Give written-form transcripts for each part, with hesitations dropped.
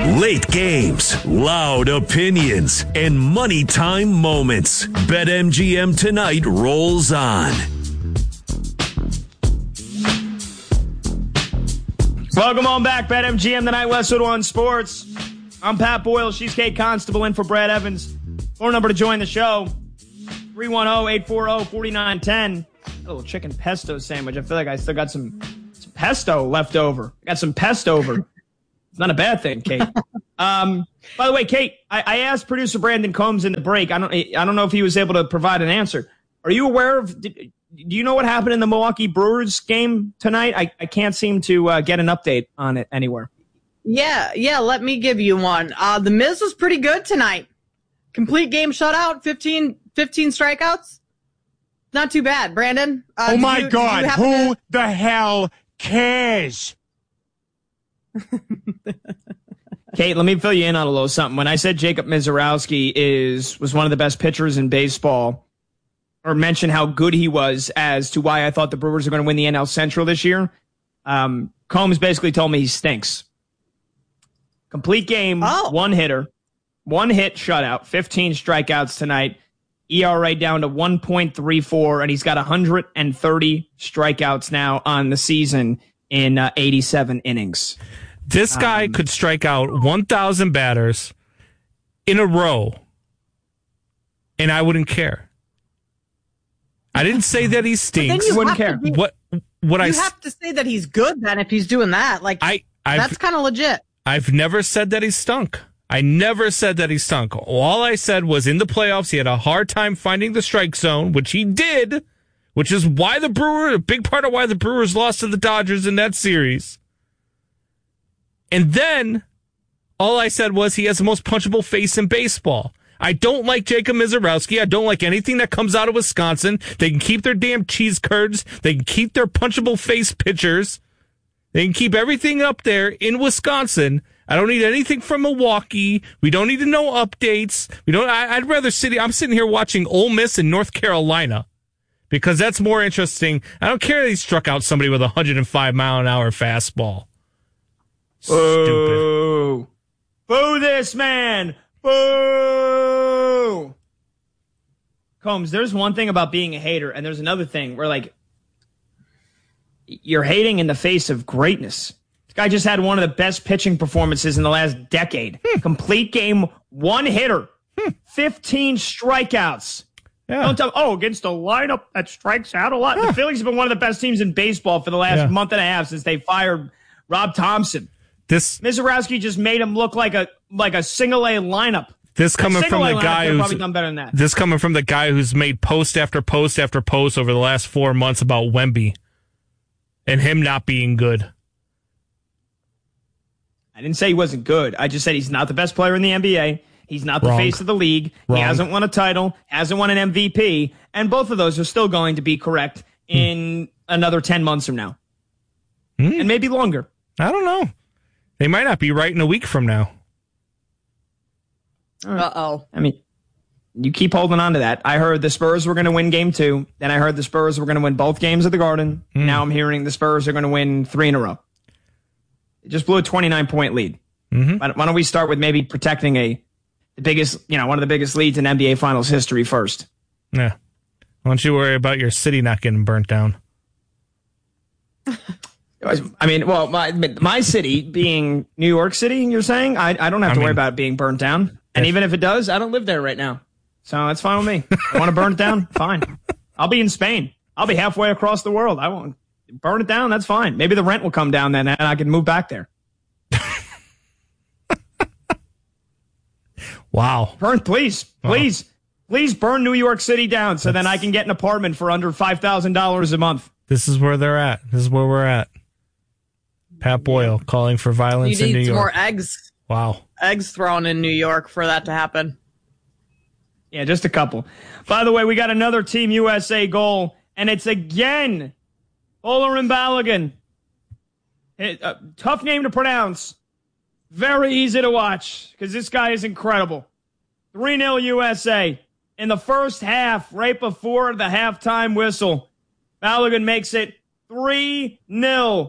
Late games, loud opinions, and money time moments. BetMGM tonight rolls on. Welcome on back, BetMGM tonight, Westwood One Sports. I'm Pat Boyle. She's Kate Constable in for Brad Evans. Phone number to join the show, 310-840-4910. A little chicken pesto sandwich. I feel like I still got some pesto left over. I got some pesto over. It's not a bad thing, Kate. By the way, Kate, I asked producer Brandon Combs in the break. I don't know if he was able to provide an answer. Are you aware of? Do you know what happened in the Milwaukee Brewers game tonight? I can't seem to get an update on it anywhere. Yeah. Let me give you one. The Miz was pretty good tonight. Complete game shutout. 15 strikeouts. Not too bad, Brandon. Oh my God! Who the hell cares? Kate, let me fill you in on a little something. When I said Jacob Misiorowski was one of the best pitchers in baseball, or mentioned how good he was as to why I thought the Brewers are going to win the NL Central this year, Combs basically told me he stinks. Complete game, one hit shutout, 15 strikeouts tonight, ERA down to 1.34, and he's got 130 strikeouts now on the season in 87 innings. This guy could strike out 1,000 batters in a row, and I wouldn't care. I didn't say that he stinks. You wouldn't care. You have to say that he's good then if he's doing that. Like that's kind of legit. I've never said that he stunk. I never said that he stunk. All I said was in the playoffs he had a hard time finding the strike zone, which he did, which is why a big part of why the Brewers lost to the Dodgers in that series. And then all I said was he has the most punchable face in baseball. I don't like Jacob Misiorowski. I don't like anything that comes out of Wisconsin. They can keep their damn cheese curds. They can keep their punchable face pitchers. They can keep everything up there in Wisconsin. I don't need anything from Milwaukee. We don't need to know updates. I'd rather I'm sitting here watching Ole Miss in North Carolina because that's more interesting. I don't care that he struck out somebody with a 105-mile-an-hour fastball. Stupid. Boo this man. Boo. Combs, there's one thing about being a hater, and there's another thing where, like, you're hating in the face of greatness. This guy just had one of the best pitching performances in the last decade. Complete game, one hitter, 15 strikeouts. Yeah. Don't tell me, against a lineup that strikes out a lot. The Phillies have been one of the best teams in baseball for the last month and a half since they fired Rob Thompson. Misiorowski just made him look like a single A lineup. This coming from the guy who's probably done better than that. This coming from the guy who's made post after post after post over the last 4 months about Wemby and him not being good. I didn't say he wasn't good. I just said he's not the best player in the NBA. He's not the face of the league. He hasn't won a title, hasn't won an MVP, and both of those are still going to be correct in another 10 months from now. And maybe longer. I don't know. They might not be right in a week from now. Uh-oh. I mean, you keep holding on to that. I heard the Spurs were going to win game 2. Then I heard the Spurs were going to win both games at the Garden. Now I'm hearing the Spurs are going to win 3 in a row. It just blew a 29-point lead. Why don't we start with maybe protecting one of the biggest leads in NBA Finals history first? Yeah. Why don't you worry about your city not getting burnt down? I mean, well, my city being New York City, you're saying? I don't have to worry about it being burnt down. And even if it does, I don't live there right now. So that's fine with me. I want to burn it down? Fine. I'll be in Spain. I'll be halfway across the world. I won't burn it down. That's fine. Maybe the rent will come down then and I can move back there. Wow. Please burn New York City down so then I can get an apartment for under $5,000 a month. This is where they're at. This is where we're at. Pat Boyle calling for violence in New York. You need some more eggs. Wow. Eggs thrown in New York for that to happen. Yeah, just a couple. By the way, we got another Team USA goal, and it's again Olarin Balogun. Tough name to pronounce. Very easy to watch because this guy is incredible. 3-0 USA. In the first half, right before the halftime whistle, Balogun makes it 3-0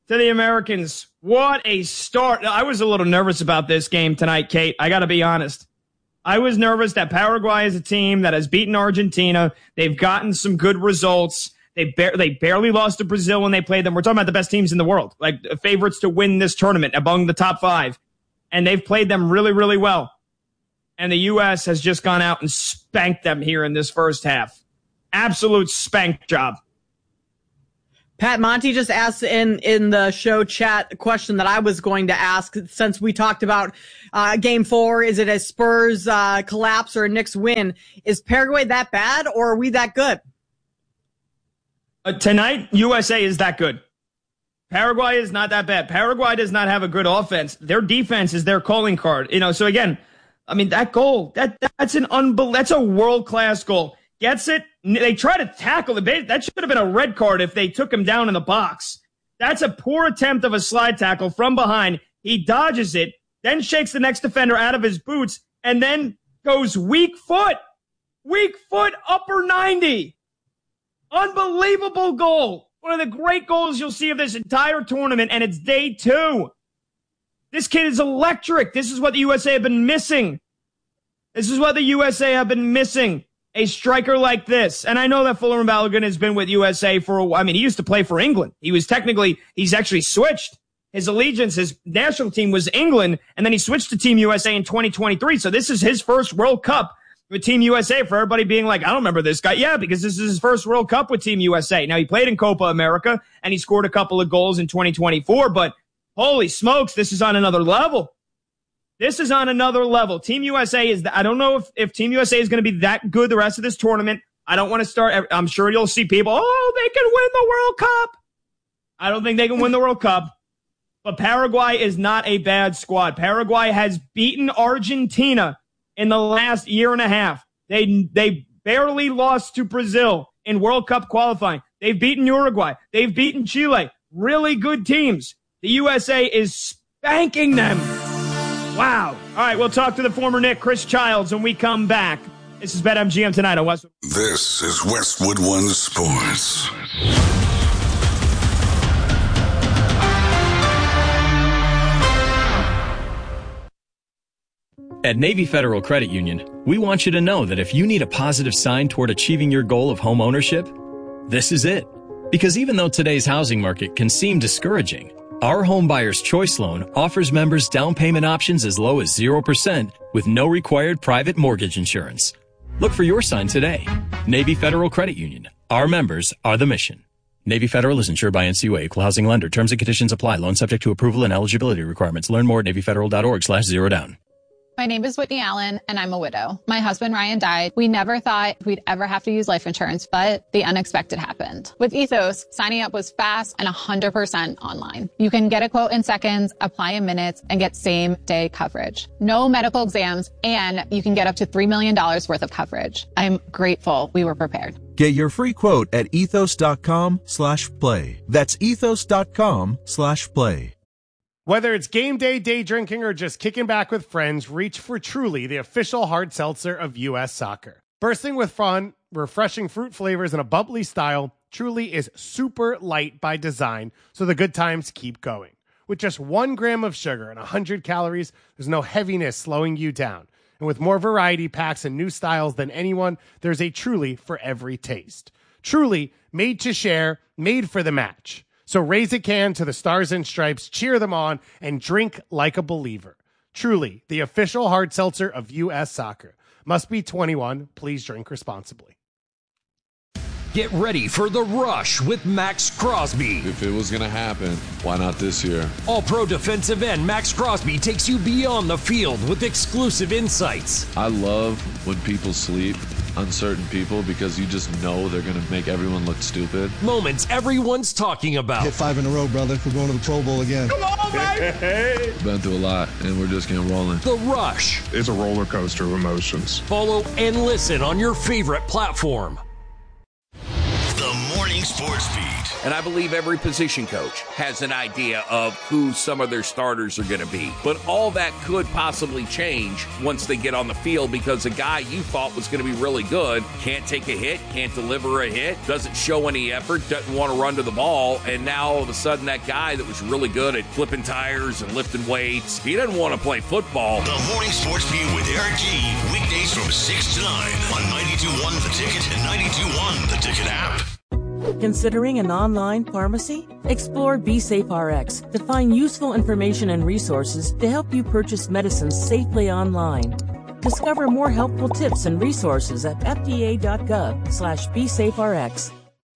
to the Americans. What a start. I was a little nervous about this game tonight, Kate. I got to be honest. I was nervous that Paraguay is a team that has beaten Argentina. They've gotten some good results. They barely lost to Brazil when they played them. We're talking about the best teams in the world, like favorites to win this tournament among the top 5. And they've played them really, really well. And the U.S. has just gone out and spanked them here in this first half. Absolute spank job. Pat Monty just asked in the show chat a question that I was going to ask since we talked about Game 4. Is it a Spurs collapse or a Knicks win? Is Paraguay that bad or are we that good? Tonight, USA is that good. Paraguay is not that bad. Paraguay does not have a good offense. Their defense is their calling card. So again, I mean, that goal, that's a world-class goal. Gets it. They try to tackle the base. That should have been a red card if they took him down in the box. That's a poor attempt of a slide tackle from behind. He dodges it, then shakes the next defender out of his boots, and then goes weak foot, upper 90. Unbelievable goal. One of the great goals you'll see of this entire tournament, and it's day 2. This kid is electric. This is what the USA have been missing. A striker like this. And I know that Fuller Balogun has been with USA for a while. I mean, he used to play for England. He's actually switched. His allegiance, his national team was England, and then he switched to Team USA in 2023. So this is his first World Cup with Team USA, for everybody being like, I don't remember this guy. Yeah, because this is his first World Cup with Team USA. Now, he played in Copa America, and he scored a couple of goals in 2024, but holy smokes, this is on another level. Team USA I don't know if Team USA is going to be that good the rest of this tournament. I don't want to start. I'm sure you'll see people, they can win the World Cup. I don't think they can win the World Cup. But Paraguay is not a bad squad. Paraguay has beaten Argentina in the last year and a half. They barely lost to Brazil in World Cup qualifying. They've beaten Uruguay. They've beaten Chile. Really good teams. The USA is spanking them. Wow. All right, we'll talk to the former Knick, Chris Childs, when we come back. This is BetMGM tonight on Westwood. This is Westwood One Sports. At Navy Federal Credit Union, we want you to know that if you need a positive sign toward achieving your goal of home ownership, this is it. Because even though today's housing market can seem discouraging, our Home Buyer's Choice Loan offers members down payment options as low as 0% with no required private mortgage insurance. Look for your sign today. Navy Federal Credit Union. Our members are the mission. Navy Federal is insured by NCUA, Equal Housing Lender. Terms and conditions apply. Loan subject to approval and eligibility requirements. Learn more at NavyFederal.org/zerodown. My name is Whitney Allen, and I'm a widow. My husband, Ryan, died. We never thought we'd ever have to use life insurance, but the unexpected happened. With Ethos, signing up was fast and 100% online. You can get a quote in seconds, apply in minutes, and get same-day coverage. No medical exams, and you can get up to $3 million worth of coverage. I'm grateful we were prepared. Get your free quote at ethos.com/play. That's ethos.com/play. Whether it's game day drinking, or just kicking back with friends, reach for Truly, the official hard seltzer of U.S. Soccer. Bursting with fun, refreshing fruit flavors, and a bubbly style, Truly is super light by design, so the good times keep going. With just 1 gram of sugar and 100 calories, there's no heaviness slowing you down. And with more variety packs and new styles than anyone, there's a Truly for every taste. Truly, made to share, made for the match. So raise a can to the Stars and Stripes, cheer them on, and drink like a believer. Truly, the official hard seltzer of U.S. Soccer. Must be 21. Please drink responsibly. Get ready for The Rush with Max Crosby. If it was going to happen, why not this year? All-pro defensive end Max Crosby takes you beyond the field with exclusive insights. I love when people sleep, uncertain people, because you just know they're going to make everyone look stupid. Moments everyone's talking about. Hit 5 in a row, brother. We're going to the Pro Bowl again. Come on, baby! Been through a lot, and we're just getting rolling. The Rush. It's a roller coaster of emotions. Follow and listen on your favorite platform. The Morning Sports Beat. And I believe every position coach has an idea of who some of their starters are going to be. But all that could possibly change once they get on the field, because a guy you thought was going to be really good can't take a hit, can't deliver a hit, doesn't show any effort, doesn't want to run to the ball, and now all of a sudden that guy that was really good at flipping tires and lifting weights, he doesn't want to play football. The Morning Sports Beat with Eric G. Weekdays from 6 to 9 on 92.1 The Ticket and 92.1 The Ticket app. Considering an online pharmacy? Explore BeSafeRx to find useful information and resources to help you purchase medicines safely online. Discover more helpful tips and resources at fda.gov/BeSafeRx.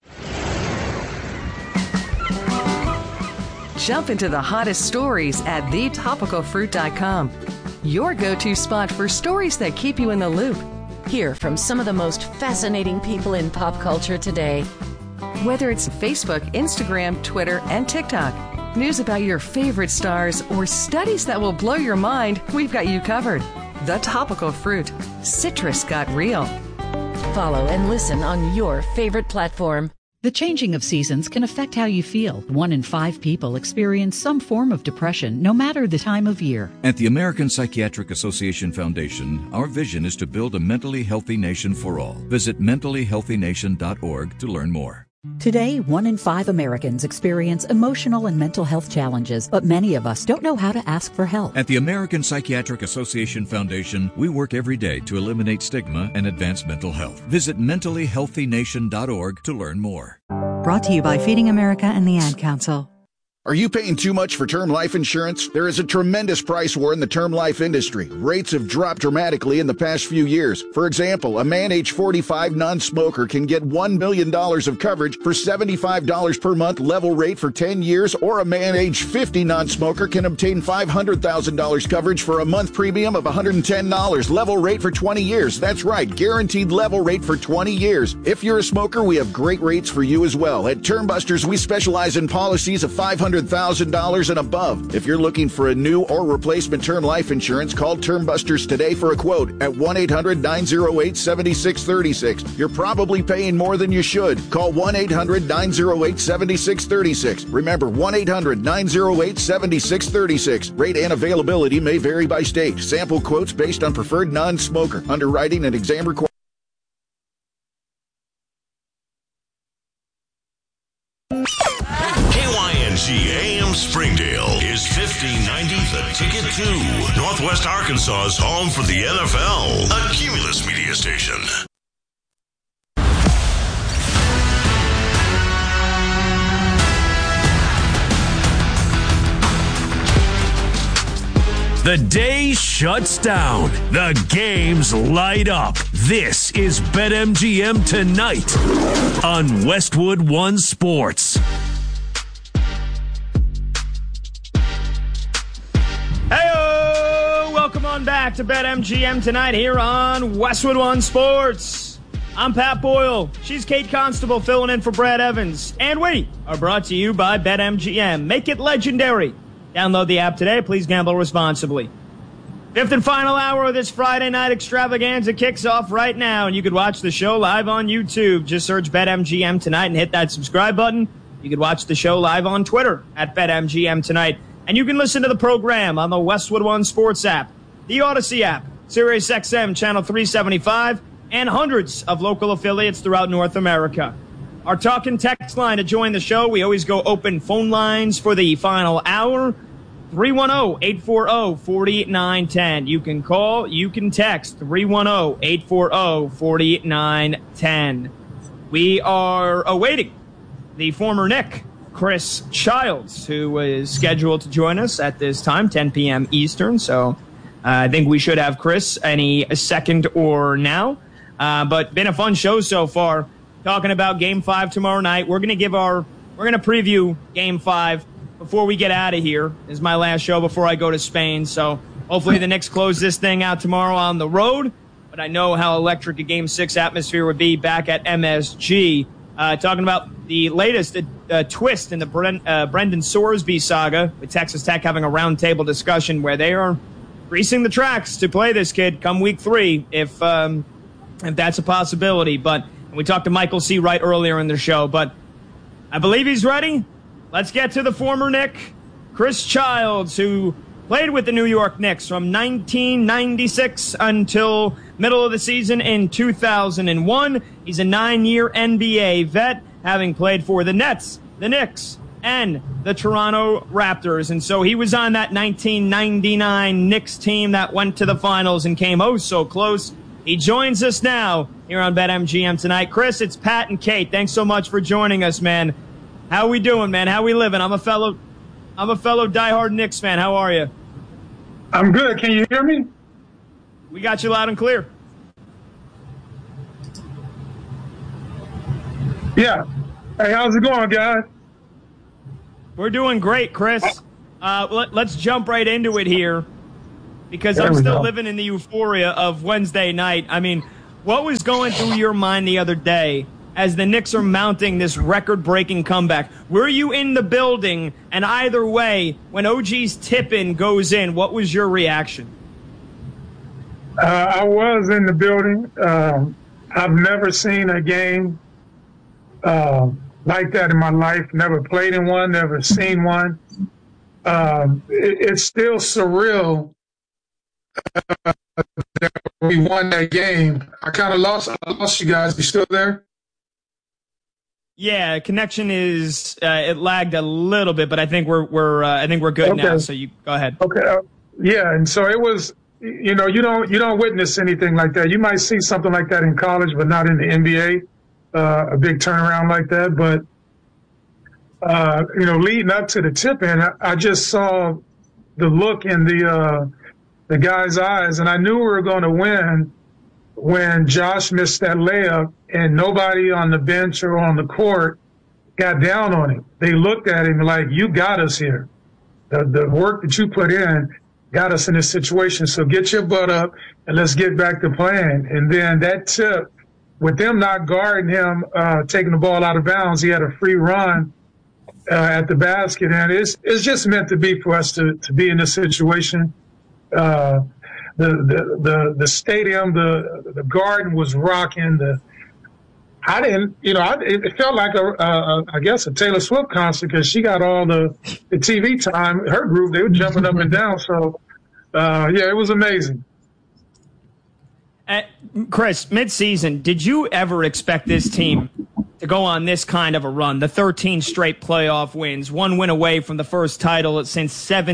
Jump into the hottest stories at thetopicalfruit.com. Your go-to spot for stories that keep you in the loop. Hear from some of the most fascinating people in pop culture today. Whether it's Facebook, Instagram, Twitter, and TikTok, news about your favorite stars, or studies that will blow your mind, we've got you covered. The Topical Fruit. Citrus got real. Follow and listen on your favorite platform. The changing of seasons can affect how you feel. 1 in 5 people experience some form of depression, no matter the time of year. At the American Psychiatric Association Foundation, our vision is to build a mentally healthy nation for all. Visit mentallyhealthynation.org to learn more. Today, 1 in 5 Americans experience emotional and mental health challenges, but many of us don't know how to ask for help. At the American Psychiatric Association Foundation, we work every day to eliminate stigma and advance mental health. Visit mentallyhealthynation.org to learn more. Brought to you by Feeding America and the Ad Council. Are you paying too much for term life insurance? There is a tremendous price war in the term life industry. Rates have dropped dramatically in the past few years. For example, a man age 45 non-smoker can get $1 million of coverage for $75 per month level rate for 10 years, or a man age 50 non-smoker can obtain $500,000 coverage for a month premium of $110 level rate for 20 years. That's right, guaranteed level rate for 20 years. If you're a smoker, we have great rates for you as well. At Term Busters, we specialize in policies of $500,000 and above. If you're looking for a new or replacement term life insurance, call Term Busters today for a quote at 1-800-908-7636. You're probably paying more than you should. Call 1-800-908-7636. Remember, 1-800-908-7636. Rate and availability may vary by state. Sample quotes based on preferred non-smoker. Underwriting and exam requirements. AM Springdale is 1590 The Ticket 2, Northwest Arkansas's home for the NFL, a Cumulus media station. The day shuts down. The games light up. This is BetMGM Tonight on Westwood One Sports. Hey-o! Welcome on back to BetMGM Tonight here on Westwood One Sports. I'm Pat Boyle. She's Kate Constable filling in for Brad Evans. And we are brought to you by BetMGM. Make it legendary. Download the app today. Please gamble responsibly. Fifth and final hour of this Friday night extravaganza kicks off right now, and you could watch the show live on YouTube. Just search BetMGM Tonight and hit that subscribe button. You could watch the show live on Twitter at BetMGM Tonight. And you can listen to the program on the Westwood One Sports app, the Odyssey app, SiriusXM Channel 375, and hundreds of local affiliates throughout North America. Our talk and text line to join the show, we always go open phone lines for the final hour, 310-840-4910. You can call, you can text, 310-840-4910. We are awaiting the former Knick, Chris Childs, who is scheduled to join us at this time, 10 p.m. Eastern. So I think we should have Chris any second or now. But been a fun show so far. Talking about Game 5 tomorrow night. We're going to preview Game 5 before we get out of here. This is my last show before I go to Spain. So hopefully the Knicks close this thing out tomorrow on the road. But I know how electric a Game 6 atmosphere would be back at MSG. Talking about the latest twist in the Brendan Sorsby saga, with Texas Tech having a roundtable discussion where they are greasing the tracks to play this kid come week 3, if that's a possibility. But we talked to Michael C. Wright earlier in the show. But I believe he's ready. Let's get to the former Knick, Chris Childs, who played with the New York Knicks from 1996 until middle of the season in 2001. He's a 9-year NBA vet, having played for the Nets, the Knicks, and the Toronto Raptors. And so he was on that 1999 Knicks team that went to the finals and came oh so close. He joins us now here on BetMGM tonight. Chris, it's Pat and Kate. Thanks so much for joining us, man. How we doing, man? How we living? I'm a fellow diehard Knicks fan. How are you? I'm good. Can you hear me? We got you loud and clear. Yeah. Hey, how's it going, guys? We're doing great, Chris. Let's jump right into it here because I'm still living in the euphoria of Wednesday night. I mean, what was going through your mind the other day as the Knicks are mounting this record-breaking comeback? Were you in the building? And either way, when OG's tip-in goes in, what was your reaction? I was in the building. I've never seen a game like that in my life. Never played in one, never seen one. It's still surreal that we won that game. I kind of lost you guys. You still there? Yeah, connection is it lagged a little bit, but I think we're good now. So you go ahead. Okay. Yeah, and so it was. You know, you don't witness anything like that. You might see something like that in college, but not in the NBA. A big turnaround like that, but leading up to the tip-in, I just saw the look in the guy's eyes, and I knew we were going to win when Josh missed that layup, and nobody on the bench or on the court got down on him. They looked at him like, "You got us here. The work that you put in got us in this situation. So get your butt up and let's get back to playing." And then that tip, with them not guarding him, taking the ball out of bounds, he had a free run at the basket, and it's just meant to be for us to be in this situation. The stadium, the garden was rocking. It felt like I guess a Taylor Swift concert because she got all the TV time. Her group, they were jumping up and down. So it was amazing. Chris, mid-season, did you ever expect this team to go on this kind of a run? The 13 straight playoff wins, one win away from the first title since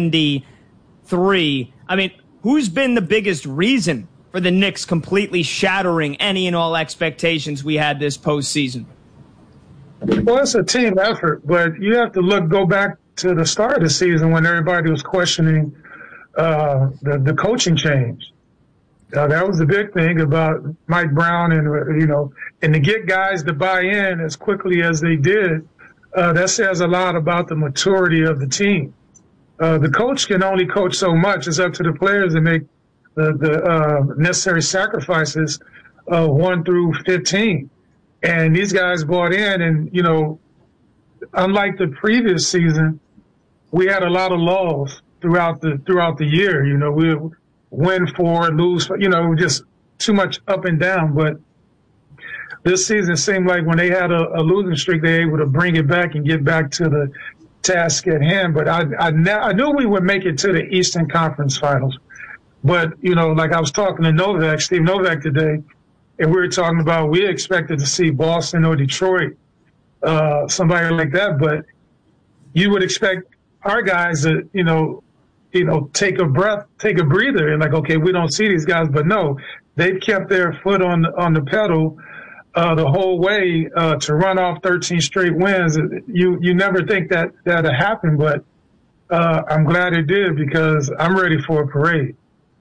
73. I mean, who's been the biggest reason for the Knicks completely shattering any and all expectations we had this postseason? Well, it's a team effort, but you have to go back to the start of the season when everybody was questioning the coaching change. That was the big thing about Mike Brown, and to get guys to buy in as quickly as they did. That says a lot about the maturity of the team. The coach can only coach so much. It's up to the players to make the necessary sacrifices 1 through 15. And these guys bought in, and unlike the previous season, we had a lot of lulls throughout the year. We win 4, lose, just too much up and down. But this season seemed like when they had a losing streak, they were able to bring it back and get back to the task at hand. But I knew we would make it to the Eastern Conference Finals. But, like I was talking to Steve Novak today, and we were talking about we expected to see Boston or Detroit, somebody like that. But you would expect our guys to, take a breather and like, okay, we don't see these guys. But no, they've kept their foot on the pedal the whole way to run off 13 straight wins. You never think that'll happen, but I'm glad it did because I'm ready for a parade.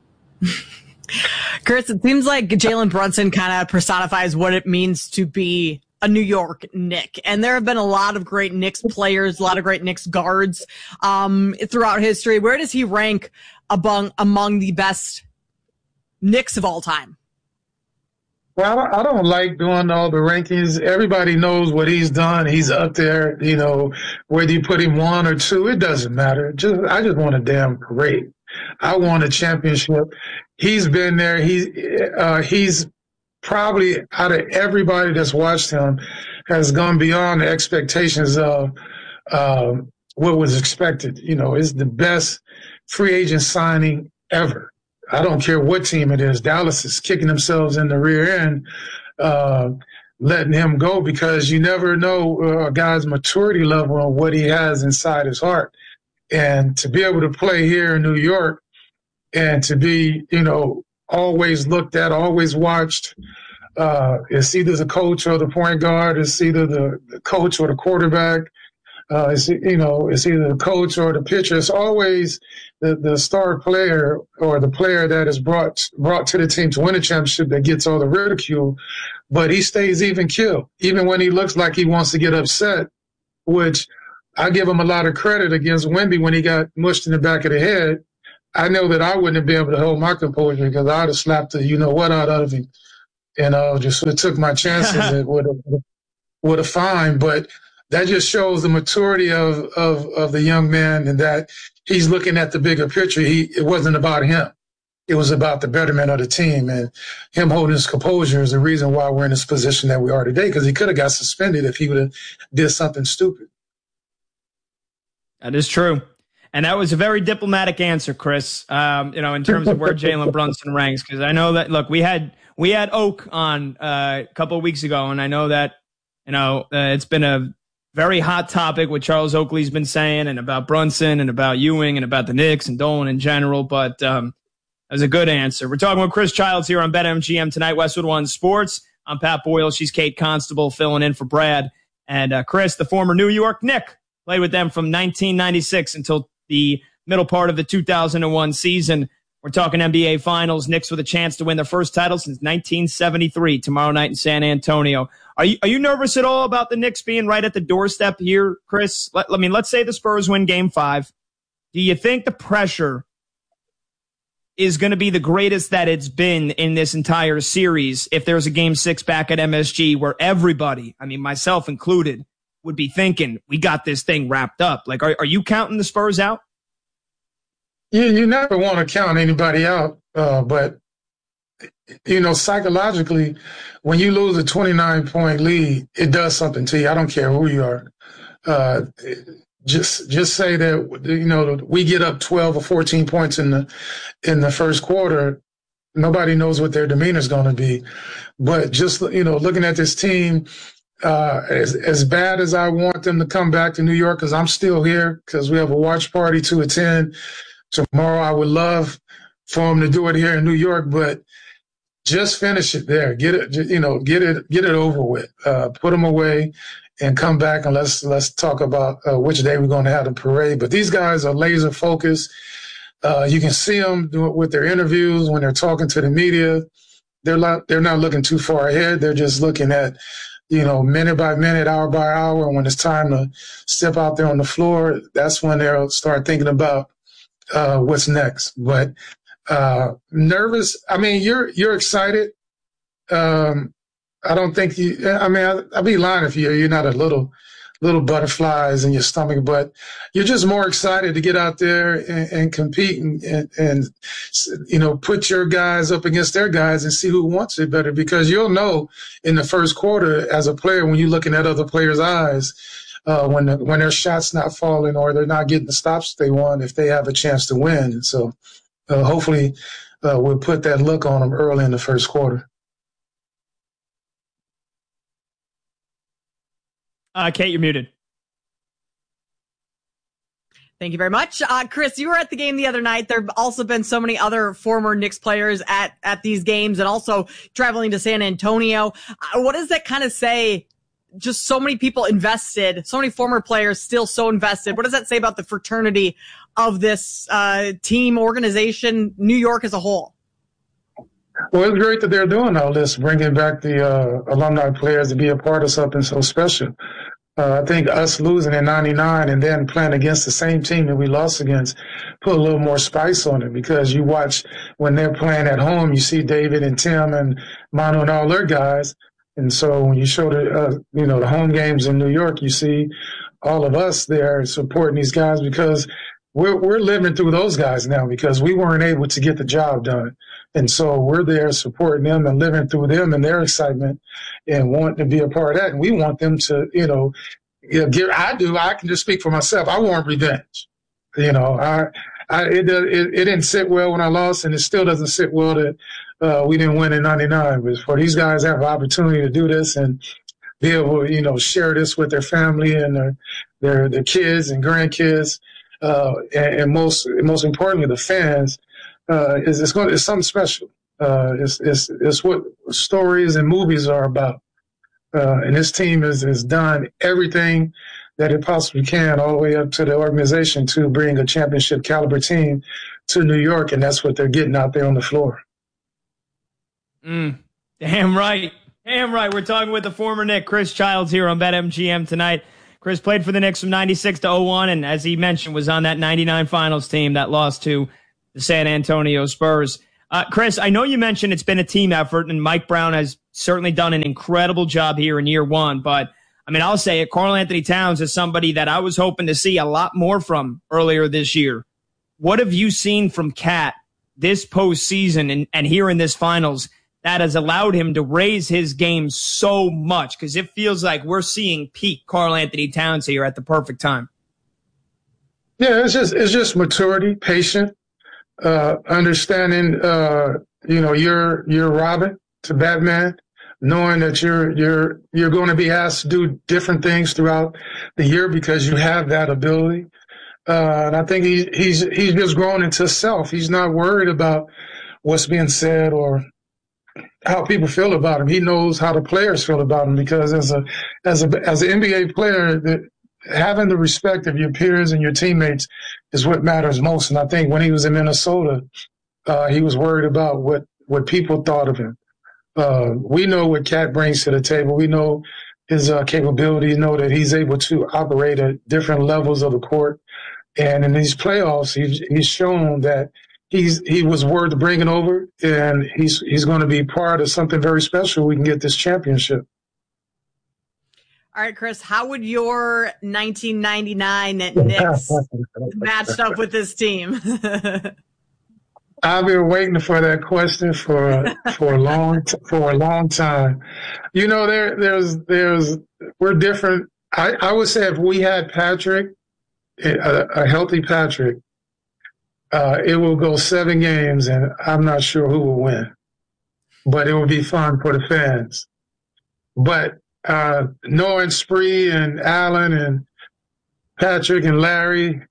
Chris, it seems like Jalen Brunson kind of personifies what it means to be a New York Knick. And there have been a lot of great Knicks players, a lot of great Knicks guards throughout history. Where does he rank among the best Knicks of all time? Well, I don't like doing all the rankings. Everybody knows what he's done. He's up there, whether you put him 1 or 2, it doesn't matter. I just want a damn parade. I want a championship. He's been there. He's probably, out of everybody that's watched him, has gone beyond the expectations of what was expected. You know, it's the best free agent signing ever. I don't care what team it is. Dallas is kicking themselves in the rear end, letting him go, because you never know a guy's maturity level and what he has inside his heart. And to be able to play here in New York and to be, you know, always looked at, always watched, it's either the coach or the point guard, it's either the coach or the quarterback. It's either the coach or the pitcher. It's always the star player or the player that is brought to the team to win a championship that gets all the ridicule. But he stays even keel, even when he looks like he wants to get upset, which I give him a lot of credit against Wemby when he got mushed in the back of the head. I know that I wouldn't have been able to hold my composure because I'd have slapped the you-know-what out of him and just sort of took my chances and would have fine. But that just shows the maturity of the young man, and that he's looking at the bigger picture. It wasn't about him. It was about the betterment of the team, and him holding his composure is the reason why we're in this position that we are today, because he could have got suspended if he would have did something stupid. That is true. And that was a very diplomatic answer, Chris, in terms of where Jalen Brunson ranks, because I know that, look, we had Oak on a couple of weeks ago, and I know that, it's been a very hot topic what Charles Oakley's been saying, and about Brunson and about Ewing and about the Knicks and Dolan in general. But that was a good answer. We're talking with Chris Childs here on BetMGM tonight, Westwood One Sports. I'm Pat Boyle. She's Kate Constable filling in for Brad. And Chris, the former New York Knick, played with them from 1996 until the middle part of the 2001 season. We're talking NBA Finals. Knicks with a chance to win their first title since 1973 tomorrow night in San Antonio. Are you nervous at all about the Knicks being right at the doorstep here, Chris? Let's say the Spurs win Game 5. Do you think the pressure is going to be the greatest that it's been in this entire series if there's a Game 6 back at MSG where everybody, myself included, would be thinking, we got this thing wrapped up? Like, are you counting the Spurs out? You never want to count anybody out, but psychologically, when you lose a 29-point lead, it does something to you. I don't care who you are. Just say that we get up 12 or 14 points in the first quarter. Nobody knows what their demeanor is going to be. But just looking at this team, as bad as I want them to come back to New York, because I'm still here, because we have a watch party to attend tomorrow. I would love for them to do it here in New York, but just finish it there. Get it over with. Put them away and come back, and let's talk about which day we're going to have the parade. But these guys are laser focused. You can see them do it with their interviews when they're talking to the media. They're not looking too far ahead. They're just looking at minute by minute, hour by hour. And when it's time to step out there on the floor, that's when they'll start thinking about what's next. But nervous. You're excited. I don't think I'd be lying if you're not a little butterflies in your stomach, but you're just more excited to get out there and compete and put your guys up against their guys and see who wants it better, because you'll know in the first quarter as a player when you're looking at other players' eyes when their shot's not falling or they're not getting the stops they want, if they have a chance to win. And so hopefully we'll put that look on them early in the first quarter. Kate, you're muted. Thank you very much. Chris, you were at the game the other night. There have also been so many other former Knicks players at these games and also traveling to San Antonio. What does that kind of say? Just so many people invested, so many former players still so invested. What does that say about the fraternity of this team, organization, New York as a whole? Well, it's great that they're doing all this, bringing back the alumni players to be a part of something so special. I think us losing in 99 and then playing against the same team that we lost against put a little more spice on it, because you watch when they're playing at home, you see David and Tim and Manu and all their guys. And so when you show the home games in New York, you see all of us there supporting these guys, because we're living through those guys now because we weren't able to get the job done. And so we're there supporting them and living through them and their excitement and wanting to be a part of that. And we want them to, I can just speak for myself. I want revenge. It didn't sit well when I lost, and it still doesn't sit well that we didn't win in 99. But for these guys to have an opportunity to do this and be able to, share this with their family and their kids and grandkids, and most importantly, the fans, it's something special. It's what stories and movies are about. And this team has done everything that it possibly can, all the way up to the organization, to bring a championship caliber team to New York, and that's what they're getting out there on the floor. Damn right. We're talking with the former Knick, Chris Childs, here on BetMGM tonight. Chris played for the Knicks from 96 to 01, and as he mentioned, was on that 99 finals team that lost to the San Antonio Spurs. Chris, I know you mentioned it's been a team effort, and Mike Brown has certainly done an incredible job here in year one. But, I'll say it, Karl-Anthony Towns is somebody that I was hoping to see a lot more from earlier this year. What have you seen from Cat this postseason and here in this finals that has allowed him to raise his game so much? Because it feels like we're seeing peak Karl-Anthony Towns here at the perfect time. Yeah, it's just maturity, patience, understanding, you're Robin to Batman, knowing that you're going to be asked to do different things throughout the year because you have that ability. And I think he's just grown into self. He's not worried about what's being said or how people feel about him. He knows how the players feel about him, because as an NBA player, having the respect of your peers and your teammates is what matters most. And I think when he was in Minnesota, he was worried about what people thought of him. We know what Cat brings to the table. We know his capabilities, know that he's able to operate at different levels of the court. And in these playoffs, he's shown that he was worth bringing over, and he's going to be part of something very special. We can get this championship. All right, Chris, how would your 1999 Knicks matched up with this team? I've been waiting for that question for a long time. We're different. I would say if we had Patrick, a healthy Patrick, it will go 7 games, and I'm not sure who will win. But it will be fun for the fans. But knowing Spree and Allen and Patrick and Larry,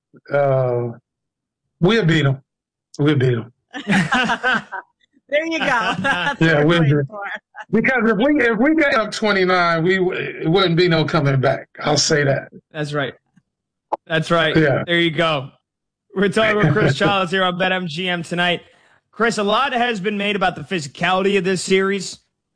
we'll beat them. We'll beat them. There you go. Yeah, we'll do. Because if we get up 29, it wouldn't be no coming back. I'll say that. That's right. Yeah. There you go. We're talking with Chris Childs here on BetMGM tonight. Chris, a lot has been made about the physicality of this series.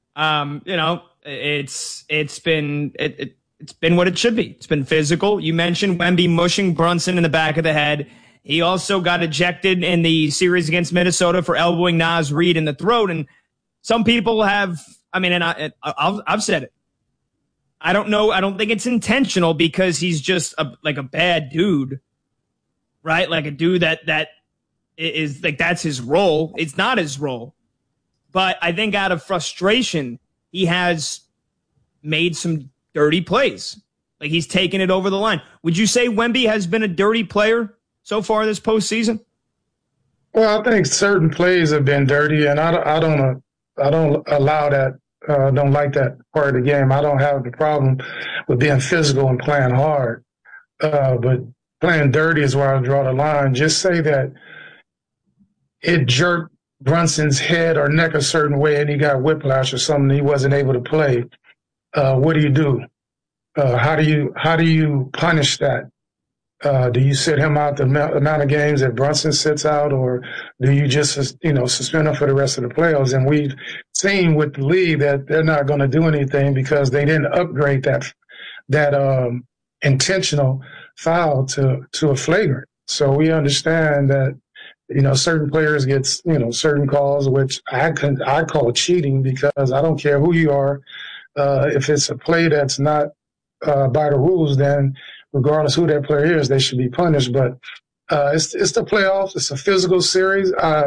It's been what it should be. It's been physical. You mentioned Wemby mushing Brunson in the back of the head. He also got ejected in the series against Minnesota for elbowing Naz Reid in the throat. And some people have, I've said it. I don't know. I don't think it's intentional, because he's just like a bad dude, right? Like a dude that is like, that's his role. It's not his role. But I think out of frustration, he has made some dirty plays. Like, he's taken it over the line. Would you say Wemby has been a dirty player so far this postseason? Well, I think certain plays have been dirty, and I don't allow that. Don't like that part of the game. I don't have the problem with being physical and playing hard, but playing dirty is where I draw the line. Just say that it jerked Brunson's head or neck a certain way, and he got whiplash or something. He wasn't able to play. What do you do? How do you punish that? Do you sit him out the amount of games that Brunson sits out, or do you just, suspend him for the rest of the playoffs? And we've seen with the league that they're not going to do anything because they didn't upgrade that intentional foul to a flagrant. So we understand that, certain players get, certain calls, which I call cheating, because I don't care who you are. If it's a play that's not by the rules, then regardless who that player is, they should be punished. But It's the playoffs. It's a physical series.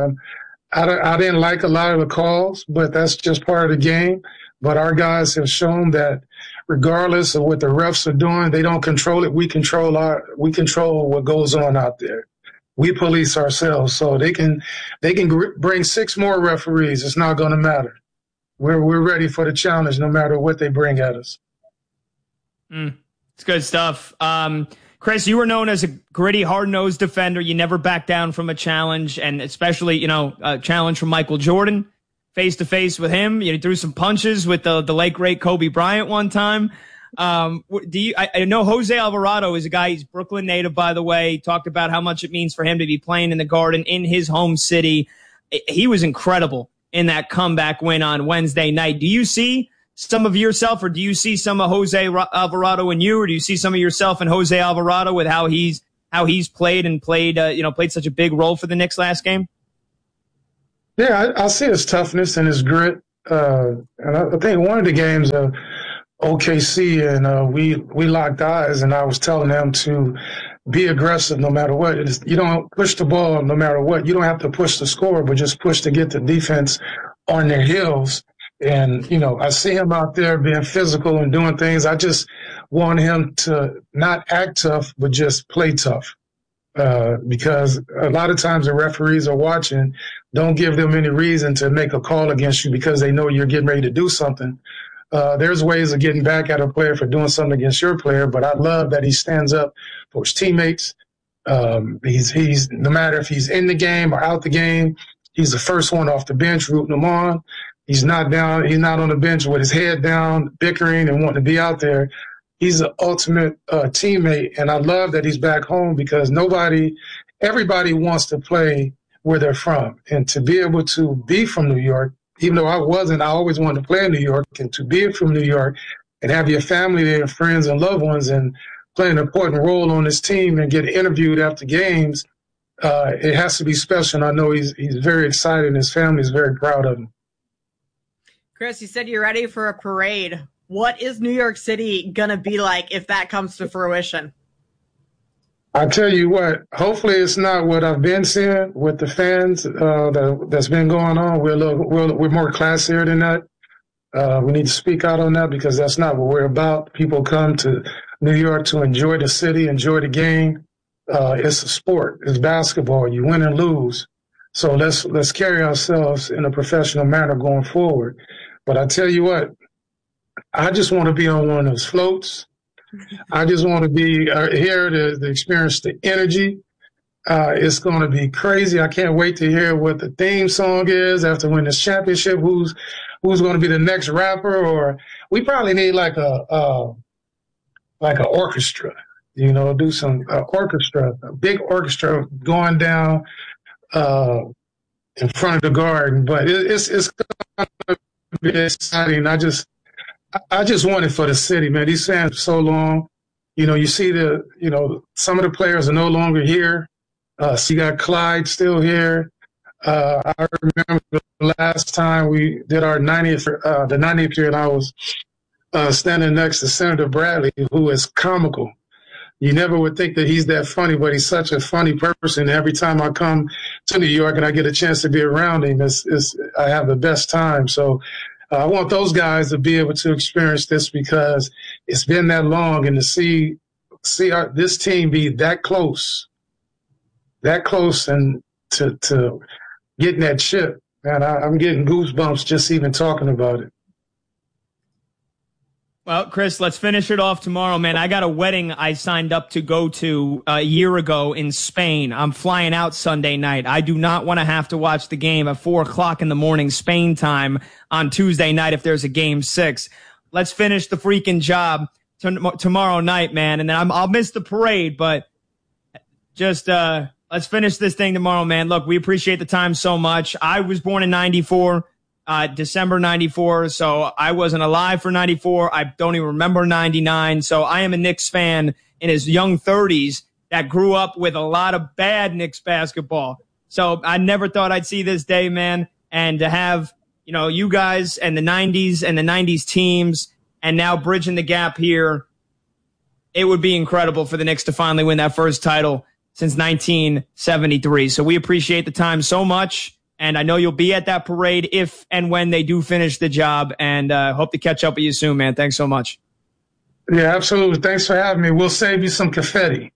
I didn't like a lot of the calls, but that's just part of the game. But our guys have shown that regardless of what the refs are doing, they don't control it. We control what goes on out there. We police ourselves, so they can bring 6 more referees. It's not going to matter. We're ready for the challenge, no matter what they bring at us. It's good stuff. Chris, you were known as a gritty, hard-nosed defender. You never backed down from a challenge, and especially, a challenge from Michael Jordan. Face-to-face with him. You threw some punches with the late, great Kobe Bryant one time. I know Jose Alvarado is a guy, he's Brooklyn native, by the way. He talked about how much it means for him to be playing in the Garden in his home city. He was incredible in that comeback win on Wednesday night. Do you see some of yourself, or do you see some of Jose Alvarado in you, or do you see some of yourself in Jose Alvarado with how he's played such a big role for the Knicks last game? Yeah, I see his toughness and his grit. And I think one of the games of OKC, and we locked eyes, and I was telling them to be aggressive no matter what. You don't push the ball no matter what. You don't have to push the score, but just push to get the defense on their heels. And, I see him out there being physical and doing things. I just want him to not act tough, but just play tough. Because a lot of times the referees are watching. Don't give them any reason to make a call against you because they know you're getting ready to do something. There's ways of getting back at a player for doing something against your player, but I love that he stands up for his teammates. He's no matter if he's in the game or out the game, he's the first one off the bench rooting them on. He's not on the bench with his head down, bickering and wanting to be out there. He's the ultimate teammate, and I love that he's back home because everybody wants to play where they're from. And to be able to be from New York, even though I always wanted to play in New York, and to be from New York and have your family there and friends and loved ones and play an important role on this team and get interviewed after games, it has to be special. And I know he's very excited and his family is very proud of him. Chris, you said you're ready for a parade. What is New York City going to be like if that comes to fruition? I tell you what, hopefully it's not what I've been seeing with the fans that's been going on. We're more classier than that. We need to speak out on that because that's not what we're about. People come to New York to enjoy the city, enjoy the game. It's a sport. It's basketball. You win and lose. So let's carry ourselves in a professional manner going forward. But I tell you what, I just want to be on one of those floats. I just want to be here to experience the energy. It's going to be crazy. I can't wait to hear what the theme song is after winning this championship. Who's going to be the next rapper? Or we probably need like an orchestra. Do some orchestra, a big orchestra going down in front of the Garden. But it's going to be exciting. I just want it for the city, man. These fans for so long. You see some of the players are no longer here. So you got Clyde still here. I remember the last time we did our 90th year, and I was standing next to Senator Bradley, who is comical. You never would think that he's that funny, but he's such a funny person. Every time I come to New York and I get a chance to be around him, I have the best time. So I want those guys to be able to experience this because it's been that long, and to see this team be that close, and to getting that chip, man, I'm getting goosebumps just even talking about it. Well, Chris, let's finish it off tomorrow, man. I got a wedding I signed up to go to a year ago in Spain. I'm flying out Sunday night. I do not want to have to watch the game at 4:00 in the morning Spain time on Tuesday night if there's a game 6. Let's finish the freaking job tomorrow night, man. And then I'll miss the parade, but just let's finish this thing tomorrow, man. Look, we appreciate the time so much. I was born in 94. December 94, so I wasn't alive for 94. I don't even remember 99. So I am a Knicks fan in his young 30s that grew up with a lot of bad Knicks basketball. So I never thought I'd see this day, man. And to have, you guys and the 90s and the 90s teams and now bridging the gap here, it would be incredible for the Knicks to finally win that first title since 1973. So we appreciate the time so much. And I know you'll be at that parade if and when they do finish the job. And hope to catch up with you soon, man. Thanks so much. Yeah, absolutely. Thanks for having me. We'll save you some confetti.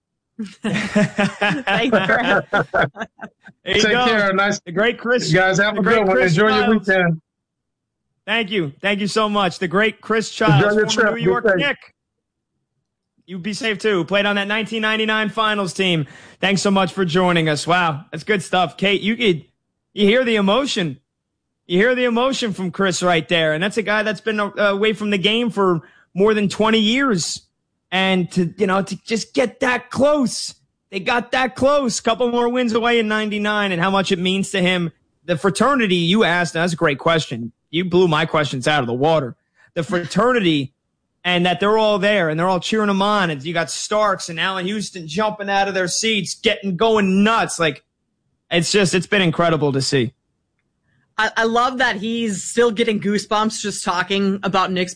Thanks, Chris. Take care. Nice. The great Chris. You guys have a good one. Enjoy your weekend. Thank you. Thank you so much. The great Chris Childs, former New York Knick. You be safe too. Played on that 1999 finals team. Thanks so much for joining us. Wow, that's good stuff. Kate, you hear the emotion. You hear the emotion from Chris right there. And that's a guy that's been away from the game for more than 20 years. And to just get that close. They got that close. Couple more wins away in 99 and how much it means to him. The fraternity you asked, that's a great question. You blew my questions out of the water. The fraternity and that they're all there and they're all cheering him on. And you got Starks and Allen Houston jumping out of their seats, going nuts. Like, it's been incredible to see. I love that he's still getting goosebumps just talking about Nick's